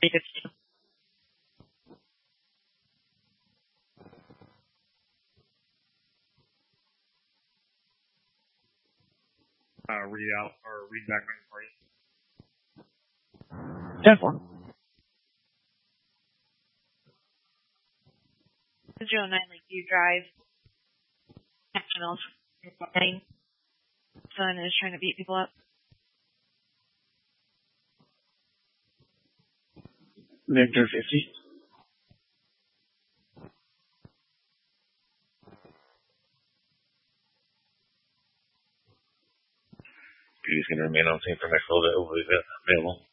Read out or read back for you. 10-4. 09 Lakeview Drive. Nationals. Son is trying to beat people up. Victor 50. He's going to remain on scene for next little bit. Hopefully available.